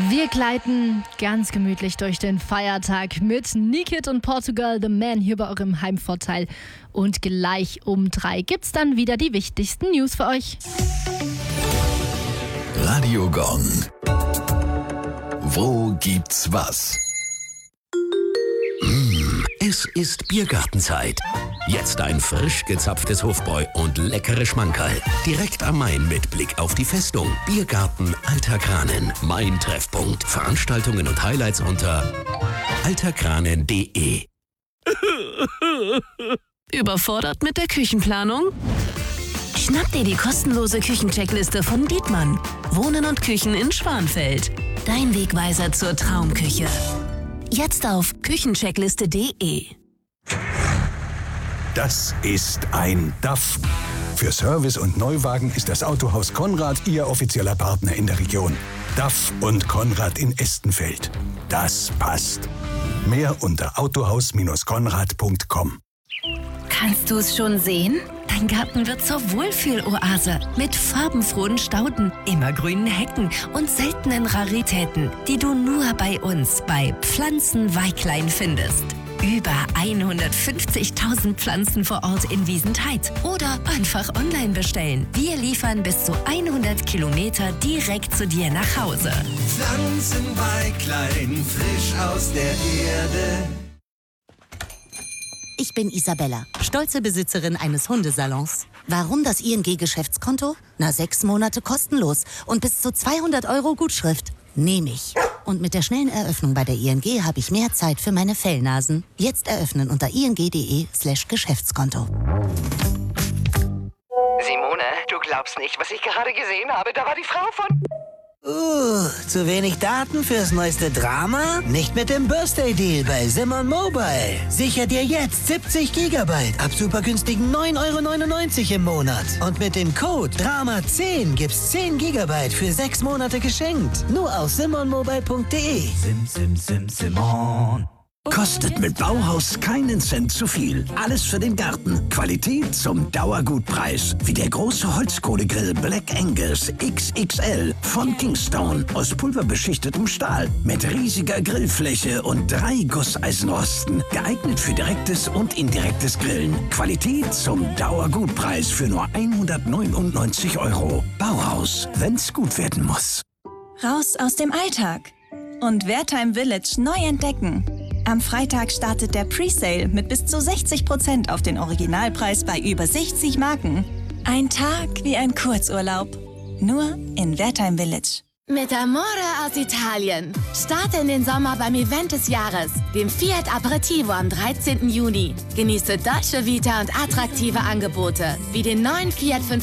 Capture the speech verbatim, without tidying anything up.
Wir gleiten ganz gemütlich durch den Feiertag mit Nikit und Portugal The Man hier bei eurem Heimvorteil. Und gleich um drei gibt's dann wieder die wichtigsten News für euch. Radio Gong. Wo gibt's was? Mmh, es ist Biergartenzeit. Jetzt ein frisch gezapftes Hofbräu und leckere Schmankerl. Direkt am Main mit Blick auf die Festung. Biergarten Alter Kranen. Mein Treffpunkt. Veranstaltungen und Highlights unter alterkranen punkt de. Überfordert mit der Küchenplanung? Schnapp dir die kostenlose Küchencheckliste von Dietmann. Wohnen und Küchen in Schwanfeld. Dein Wegweiser zur Traumküche. Jetzt auf küchencheckliste punkt de. Das ist ein D A F. Für Service und Neuwagen ist das Autohaus Konrad Ihr offizieller Partner in der Region. D A F und Konrad in Estenfeld. Das passt. Mehr unter autohaus Bindestrich konrad punkt com. Kannst du es schon sehen? Dein Garten wird zur Wohlfühloase mit farbenfrohen Stauden, immergrünen Hecken und seltenen Raritäten, die du nur bei uns bei Pflanzenweiklein findest. Über hundertfünfzigtausend Pflanzen vor Ort in Wiesentheit oder einfach online bestellen. Wir liefern bis zu hundert Kilometer direkt zu dir nach Hause. Pflanzenweiklein, frisch aus der Erde. Ich bin Isabella, stolze Besitzerin eines Hundesalons. Warum das I N G-Geschäftskonto? Na, sechs Monate kostenlos und bis zu zweihundert Euro Gutschrift. Nehme ich. Und mit der schnellen Eröffnung bei der I N G habe ich mehr Zeit für meine Fellnasen. Jetzt eröffnen unter ing.de slash Geschäftskonto. Simone, du glaubst nicht, was ich gerade gesehen habe. Da war die Frau von... Uh, zu wenig Daten fürs neueste Drama? Nicht mit dem Birthday-Deal bei Simon Mobile. Sicher dir jetzt siebzig Gigabyte ab super günstigen neun Euro neunundneunzig im Monat. Und mit dem Code Drama zehn gibt's zehn Gigabyte für sechs Monate geschenkt. Nur auf simon mobile punkt de. Sim, sim, sim, Simon. Kostet mit Bauhaus keinen Cent zu viel. Alles für den Garten. Qualität zum Dauergutpreis. Wie der große Holzkohlegrill Black Angus X X L von Kingstone aus pulverbeschichtetem Stahl. Mit riesiger Grillfläche und drei Gusseisenrosten. Geeignet für direktes und indirektes Grillen. Qualität zum Dauergutpreis für nur hundertneunundneunzig Euro. Bauhaus, wenn's gut werden muss. Raus aus dem Alltag und Wertheim Village neu entdecken. Am Freitag startet der Presale mit bis zu sechzig Prozent auf den Originalpreis bei über sechzig Marken. Ein Tag wie ein Kurzurlaub. Nur in Wertheim Village. Mit Amore aus Italien. Starte in den Sommer beim Event des Jahres, dem Fiat Aperitivo am dreizehnten Juni. Genieße deutsche Vita und attraktive Angebote, wie den neuen Fiat